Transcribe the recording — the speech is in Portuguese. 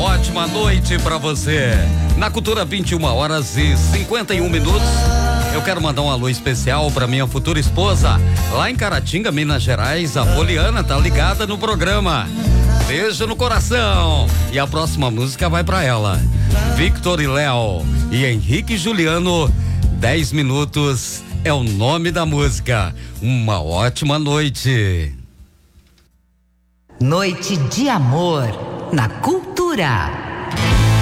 ótima noite pra você. Na Cultura, 21h51. Eu quero mandar um alô especial pra minha futura esposa, lá em Caratinga, Minas Gerais. A Poliana tá ligada no programa. Beijo no coração. E a próxima música vai pra ela. Victor e Léo e Henrique e Juliano, 10 minutos é o nome da música. Uma ótima noite. Noite de amor na Cultura.